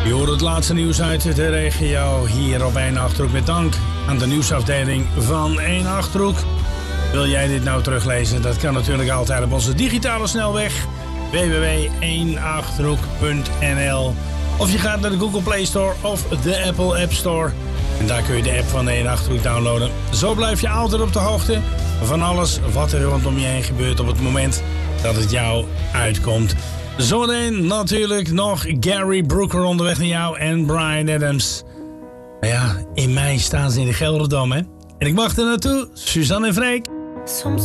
Je hoort het laatste nieuws uit de regio hier op 1 Achterhoek. Met dank aan de nieuwsafdeling van 1 Achterhoek. Wil jij dit nou teruglezen? Dat kan natuurlijk altijd op onze digitale snelweg www.1achterhoek.nl. Of je gaat naar de Google Play Store of de Apple App Store. En daar kun je de app van 1 Achterhoek downloaden. Zo blijf je altijd op de hoogte van alles wat er rondom je heen gebeurt op het moment dat het jou uitkomt. Zometeen natuurlijk nog Gary Brooker onderweg naar jou en Bryan Adams. Maar ja, in mei staan ze in de Gelderdam, hè. En ik mag er naartoe, Suzanne en Freek. Soms